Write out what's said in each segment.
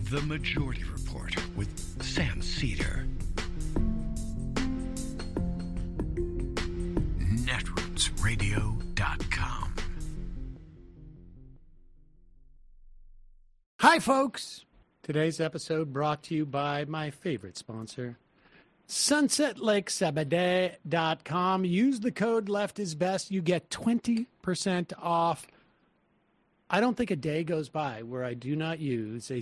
The Majority Report with Sam Cedar. Netrootsradio.com. Hi, folks. Today's episode brought to you by my favorite sponsor, SunsetLakeSabadell.com. Use the code LeftIsBest. You get 20% off. I don't think a day goes by where I do not use a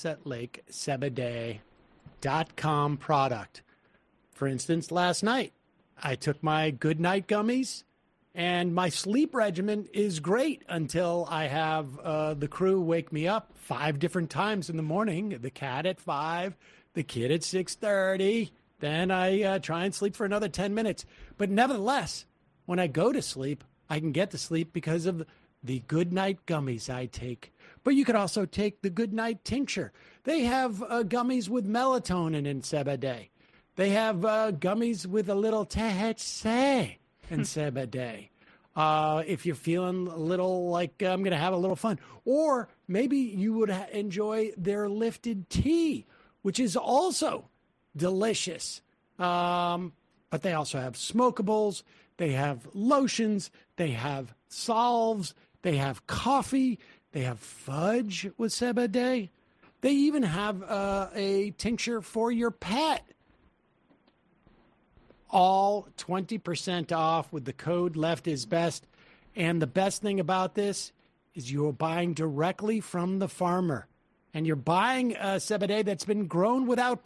SunsetLakeSabadell.com product. For instance, last night, I took my Good Night gummies, and my sleep regimen is great until I have the crew wake me up 5 different times in the morning. The cat at 5, the kid at 6:30. Then I try and sleep for another 10 minutes. But nevertheless, when I go to sleep, I can get to sleep because of the Good Night gummies I take. But you could also take the Good Night tincture. They have gummies with melatonin in Sebadell. They have gummies with a little THC in Sebadell. If you're feeling a little like I'm going to have a little fun. Or maybe you would enjoy their lifted tea, which is also delicious. But they also have smokables. They have lotions. They have salves. They have coffee. They have fudge with Sebadell. They even have a tincture for your pet. All 20% off with the code LeftIsBest. And the best thing about this is you're buying directly from the farmer. And you're buying Sebadell that's been grown without